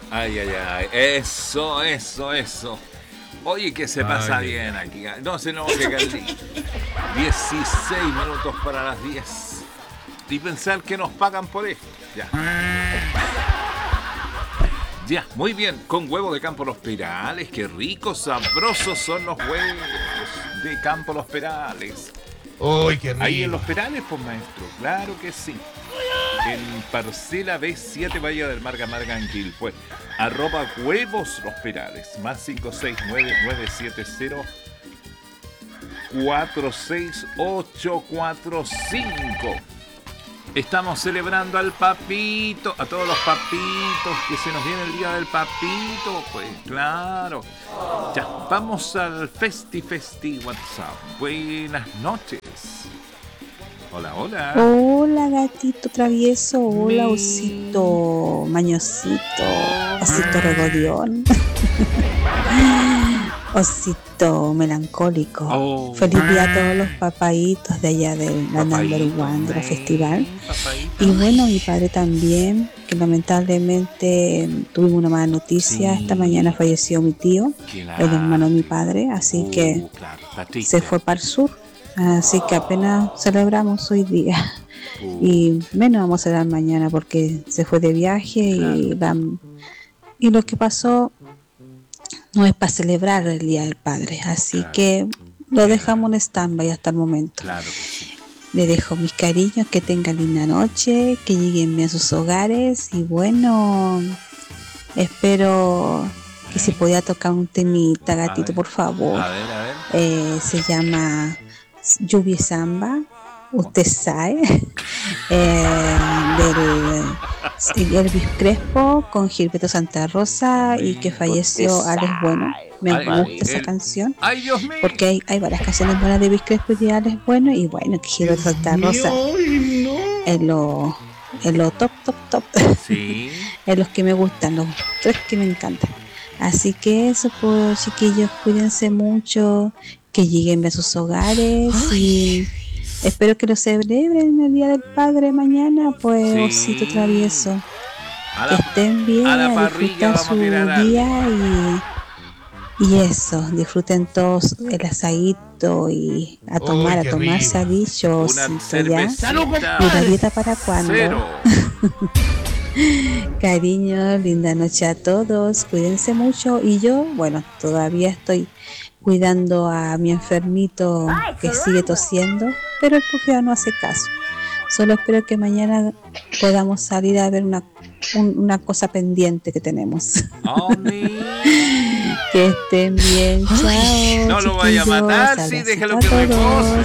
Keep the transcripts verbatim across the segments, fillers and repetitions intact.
Ay, ay, ay. Eso, eso, eso. Oye, que se pasa ay, bien aquí. No se nos llega el día. dieciséis minutos para las diez. Y pensar que nos pagan por esto. Ya. Ya, muy bien. Con huevo de Campo Los Perales. Qué ricos, sabrosos son los huevos de Campo Los Perales. ¡Uy, qué rico! Ahí en Los Perales, pues, maestro. Claro que sí. En Parcela B siete, Bahía del Mar, Gamarga, en Quilpué. Arroba huevos Los Perales. Más cinco seis nueve nueve siete cero cuatro seis ocho cuatro cinco. Estamos celebrando al papito, a todos los papitos, que se nos viene el día del papito, pues claro. Ya, vamos al Festi Festi WhatsApp. Buenas noches. Hola, hola. Hola, gatito travieso. Hola, Mi... osito mañosito. Osito regodión. Osito melancólico. Oh. Feliz día a todos los papaitos de allá del la number one del festival. Papaito. Y bueno, mi padre también, que lamentablemente tuvimos una mala noticia. Sí. Esta mañana falleció mi tío, claro. El hermano de mi padre, así uh, que claro. Se fue para el sur. Así que apenas celebramos hoy día. Uh. Y menos vamos a celebrar mañana porque se fue de viaje, claro. y, la, y lo que pasó no es para celebrar el Día del Padre. Así claro. que lo dejamos en stand-by hasta el momento. Claro que sí. Le dejo mis cariños, que tengan linda noche, que lleguen bien a sus hogares. Y bueno, espero que si podía tocar un temita, gatito, por favor. A ver, a ver. Eh, se llama Lluvia y Samba, usted sabe, eh, del Elvis Crespo con Gilberto Santa Rosa y que falleció Alex Bueno. Me ay, gusta ay, esa el... canción ay, Dios mío. Porque hay, hay varias canciones buenas de Elvis Crespo y de Alex Bueno, y bueno, que Gilberto Santa Rosa es lo, es lo top, top, top. Sí. Es los que me gustan, los tres que me encantan. Así que eso, pues, chiquillos, cuídense mucho, que lleguen a sus hogares. Ay. Y espero que lo celebren el Día del Padre mañana, pues, sí. Osito travieso. La, que estén bien, a, a disfrutar su día y, y eso, disfruten todos el asadito y a tomar, Uy, a tomarse a dichos ya. ¿Y la dieta para cuándo? Cariño, linda noche a todos, cuídense mucho. Y yo, bueno, todavía estoy cuidando a mi enfermito que sigue tosiendo, pero el pufio no hace caso. Solo espero que mañana podamos salir a ver una, un, una cosa pendiente que tenemos. Oh, que estén bien, chao. No lo vaya a matar, sí, déjalo que repose.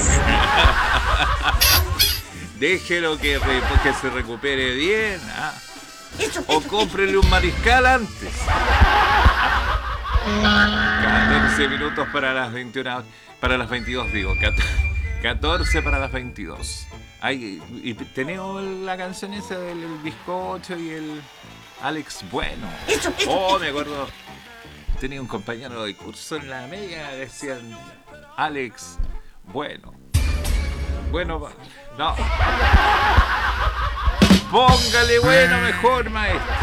Déjelo que, que se recupere bien. ¿Ah? O cómprele un mariscal antes. catorce minutos para las veintiuna, para las veintidós, digo. catorce para las veintidós. Ay, y tenemos la canción esa del bizcocho y el Alex Bueno. Oh, me acuerdo. Tenía un compañero de curso en la media, decían Alex Bueno. Bueno, no. Póngale bueno mejor, maestro.